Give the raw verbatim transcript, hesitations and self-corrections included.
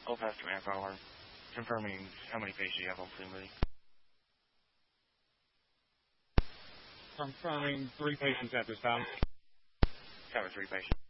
All past two and a half hour. Confirming how many patients you have on Zoom. Confirming three patients at this time. Cover three patients.